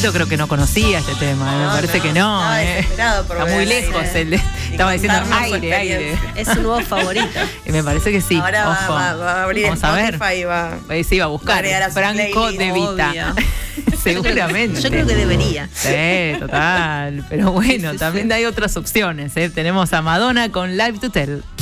Fito creo que no conocía este tema, me parece que no. Está muy lejos. Estaba diciendo aire. Es su nuevo favorito. Y me parece que sí. Ahora Ojo. va a abrir Vamos a ver. Spotify y va Sí, va a buscar agregar a su Franco playlist. De Vita. Seguramente. Yo creo que debería. Sí, total. Pero bueno, Sí. también hay otras opciones. Tenemos a Madonna con Live to Tell.